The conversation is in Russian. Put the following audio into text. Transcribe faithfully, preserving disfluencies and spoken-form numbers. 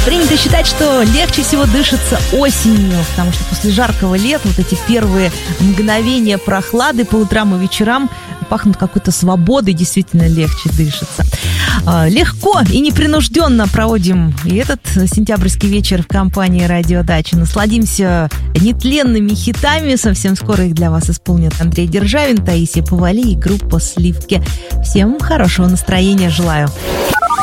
Принято считать, что легче всего дышится осенью, потому что после жаркого лета вот эти первые мгновения прохлады по утрам и вечерам пахнут какой-то свободой, действительно легче дышится. Легко и непринужденно проводим и этот сентябрьский вечер в компании «Радиодача». Насладимся нетленными хитами. Совсем скоро их для вас исполнят Андрей Державин, Таисия Повали и группа «Сливки». Всем хорошего настроения желаю.